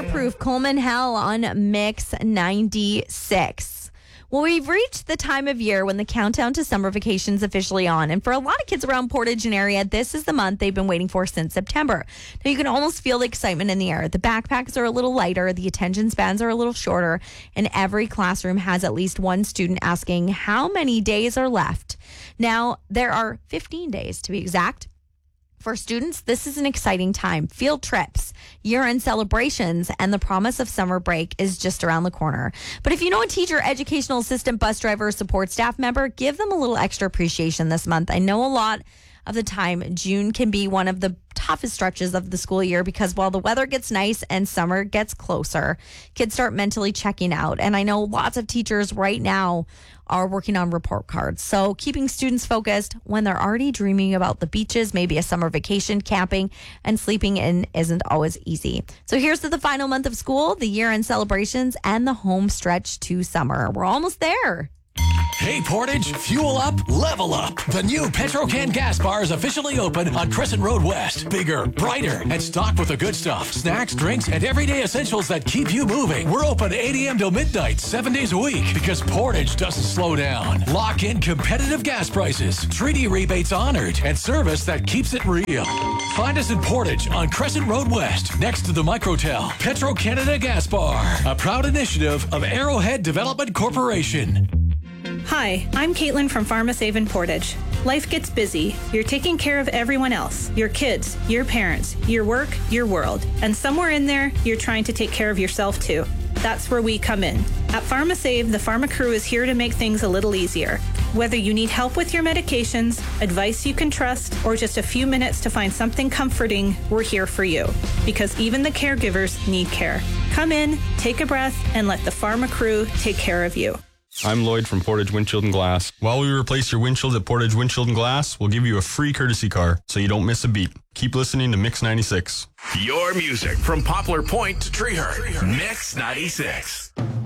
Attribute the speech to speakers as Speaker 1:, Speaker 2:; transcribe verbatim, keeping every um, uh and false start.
Speaker 1: Fireproof Coleman Hell on Mix ninety-six. Well, we've reached the time of year when the countdown to summer vacation is officially on. And for a lot of kids around Portage and area, this is the month they've been waiting for since September. Now, you can almost feel the excitement in the air. The backpacks are a little lighter, the attention spans are a little shorter, and every classroom has at least one student asking how many days are left. Now, there are fifteen days to be exact. For students, this is an exciting time. Field trips, year-end celebrations, and the promise of summer break is just around the corner. But if you know a teacher, educational assistant, bus driver, or support staff member, give them a little extra appreciation this month. I know a lot of the time, June can be one of the toughest stretches of the school year because while the weather gets nice and summer gets closer, kids start mentally checking out. And I know lots of teachers right now are working on report cards. So keeping students focused when they're already dreaming about the beaches, maybe a summer vacation, camping, and sleeping in isn't always easy. So here's to the final month of school, the year-end celebrations, and the home stretch to summer. We're almost there.
Speaker 2: Hey Portage, fuel up, level up. The new Petrocan gas bar is officially open on Crescent Road West. Bigger, brighter, and stocked with the good stuff. Snacks, drinks, and everyday essentials that keep you moving. We're open eight a.m. till midnight, seven days a week, because Portage doesn't slow down. Lock in competitive gas prices, treaty rebates honored, and service that keeps it real. Find us in Portage on Crescent Road West, next to the Microtel. Petro Canada Gas Bar, a proud initiative of Arrowhead Development Corporation.
Speaker 3: Hi, I'm Caitlin from PharmaSave in Portage. Life gets busy. You're taking care of everyone else, your kids, your parents, your work, your world. And somewhere in there, you're trying to take care of yourself too. That's where we come in. At PharmaSave, the Pharma crew is here to make things a little easier. Whether you need help with your medications, advice you can trust, or just a few minutes to find something comforting, we're here for you. Because even the caregivers need care. Come in, take a breath, and let the Pharma crew take care of you.
Speaker 4: I'm Lloyd from Portage Windshield and Glass. While we replace your windshield at Portage Windshield and Glass, we'll give you a free courtesy car so you don't miss a beat. Keep listening to Mix ninety-six.
Speaker 5: Your music from Poplar Point to Treehurst. Mix ninety-six.